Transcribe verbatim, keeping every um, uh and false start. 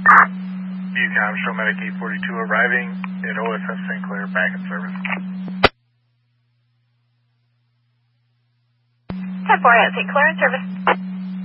Bucom, Show Medic eight forty-two arriving at O S F Saint Clair, back in service. ten four at Saint Clair in service.